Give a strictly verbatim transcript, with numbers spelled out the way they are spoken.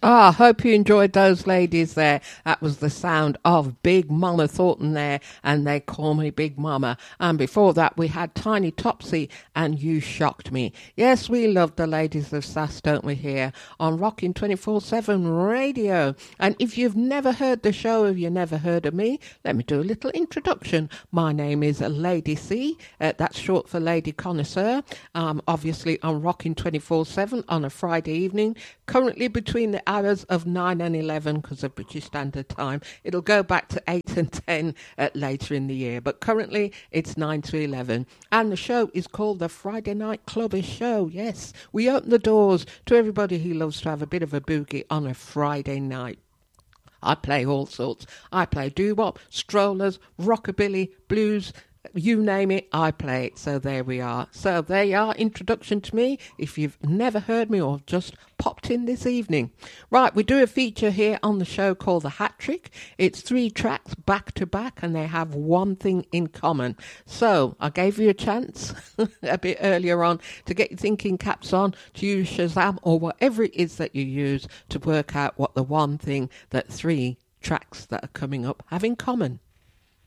Ah, I hope you enjoyed those ladies there. That was the sound of Big Mama Thornton there, and They Call Me Big Mama. And before that, we had Tiny Topsy and You Shocked Me. Yes, we love the ladies of Sass, don't we, here on Rockin' twenty-four seven Radio. And if you've never heard the show, if you've never heard of me, let me do a little introduction. My name is Lady C. Uh, that's short for Lady Connoisseur. Um, obviously, on Rockin' twenty-four seven on a Friday evening, currently between the hours of nine and eleven because of British Standard Time. It'll go back to eight and ten uh, later in the year, but currently it's nine to eleven. And the show is called the Friday Night Clubber Show. Yes, we open the doors to everybody who loves to have a bit of a boogie on a Friday night. I play all sorts. I play doo-wop, strollers, rockabilly, blues, you name it, I play it. So there we are. So there you are, introduction to me, if you've never heard me or just popped in this evening. Right, we do a feature here on the show called The Hat Trick. It's three tracks back to back and they have one thing in common. So I gave you a chance a bit earlier on to get your thinking caps on, to use Shazam or whatever it is that you use to work out what the one thing that three tracks that are coming up have in common.